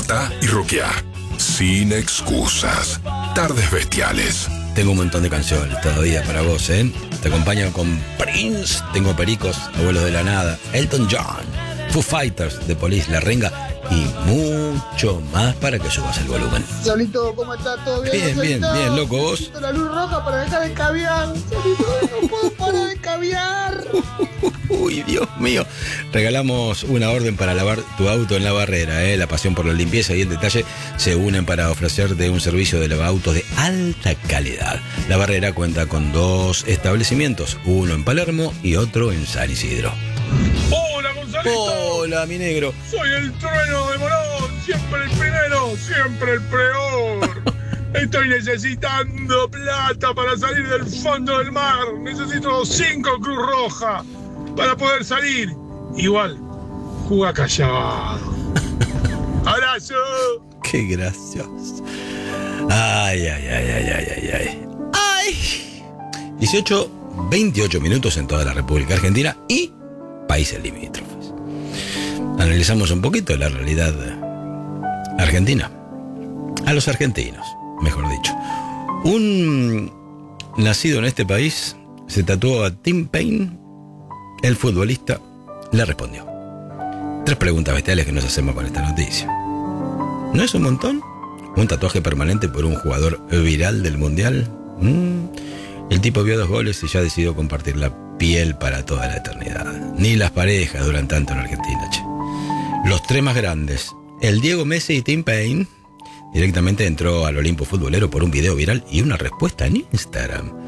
Despertá y roqueá. Sin excusas. Tardes bestiales. Tengo un montón de canciones todavía para vos, ¿eh? Te acompaño con Prince, Tengo Pericos, Abuelos de la Nada, Elton John, Foo Fighters, The Police, La Renga y mucho más para que subas el volumen. Solito, ¿cómo está? ¿Todo bien? Bien, bien, loco, vos. Necesito la luz roja para dejar de caviar. Solito, no puedo parar de caviar. Uy, Dios mío. Regalamos una orden para lavar tu auto en La Barrera, ¿eh? La pasión por la limpieza y el detalle se unen para ofrecerte un servicio de lavautos de alta calidad. La Barrera cuenta con 2 establecimientos, uno en Palermo y otro en San Isidro. ¡Hola, Gonzalito! Hola, mi negro. Soy el trueno de Morón, siempre el primero, siempre el peor. Estoy necesitando plata para salir del fondo del mar. Necesito 5 Cruz Roja para poder salir. Igual, juega callado. ¡Abrazo! Qué gracioso. Ay, ay, ay, ay, ay, ay, ay. Ay. 28 minutos en toda la República Argentina y países limítrofes. Analizamos un poquito la realidad argentina. A los argentinos, mejor dicho. Un nacido en este país se tatuó a Tim Payne. El futbolista le respondió. 3 preguntas bestiales que nos hacemos con esta noticia. ¿No es un montón? ¿Un tatuaje permanente por un jugador viral del Mundial? El tipo vio 2 goles y ya decidió compartir la piel para toda la eternidad. Ni las parejas duran tanto en Argentina, che. Los 3 más grandes, el Diego Messi y Tim Payne, directamente entró al Olimpo futbolero por un video viral y una respuesta en Instagram.